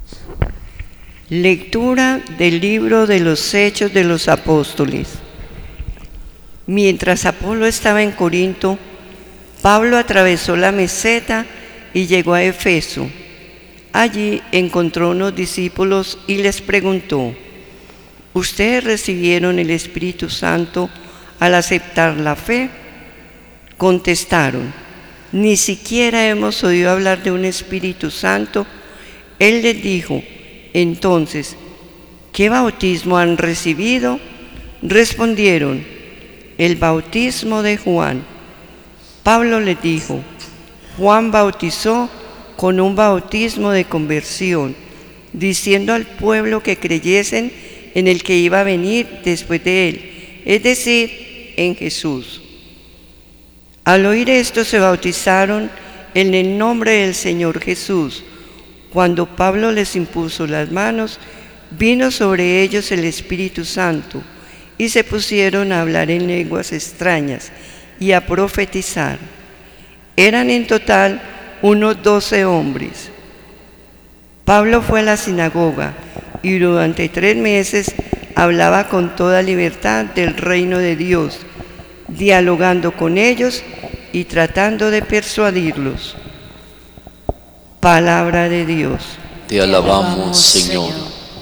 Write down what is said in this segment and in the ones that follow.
Lectura del libro de los Hechos de los Apóstoles. Mientras Apolo estaba en Corinto, Pablo atravesó la meseta y llegó a Efeso. Allí encontró unos discípulos y les preguntó: ¿Ustedes recibieron el Espíritu Santo al aceptar la fe? Contestaron: ni siquiera hemos oído hablar de un Espíritu Santo. Él les dijo: entonces, ¿qué bautismo han recibido? Respondieron: el bautismo de Juan. Pablo les dijo: Juan bautizó con un bautismo de conversión, diciendo al pueblo que creyesen en el que iba a venir después de él, es decir, en Jesús. Al oír esto se bautizaron en el nombre del Señor Jesús. Cuando Pablo les impuso las manos, vino sobre ellos el Espíritu Santo y se pusieron a hablar en lenguas extrañas y a profetizar. Eran en total unos 12 hombres. Pablo fue a la sinagoga y durante 3 meses hablaba con toda libertad del reino de Dios, dialogando con ellos y tratando de persuadirlos. Palabra de Dios. Te alabamos, Señor.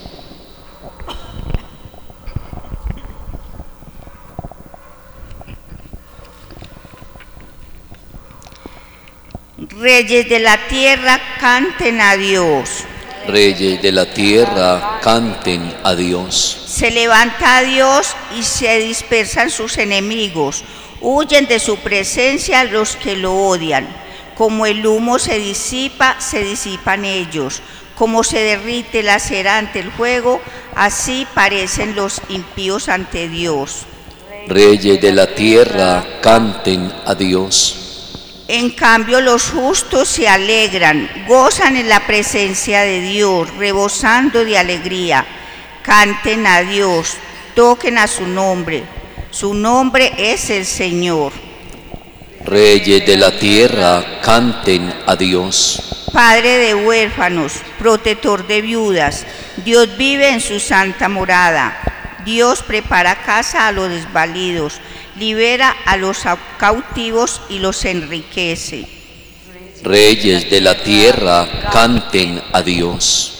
Reyes de la tierra, canten a Dios. Reyes de la tierra, canten a Dios. Se levanta a Dios y se dispersan sus enemigos. Huyen de su presencia los que lo odian. Como el humo se disipan ellos. Como se derrite la cera ante el fuego, así parecen los impíos ante Dios. Reyes de la tierra, canten a Dios. En cambio, los justos se alegran, gozan en la presencia de Dios, rebosando de alegría. Canten a Dios, toquen a su nombre es el Señor. Reyes de la tierra, canten a Dios. Padre de huérfanos, protector de viudas, Dios vive en su santa morada. Dios prepara casa a los desvalidos, libera a los cautivos y los enriquece. Reyes de la tierra, canten a Dios.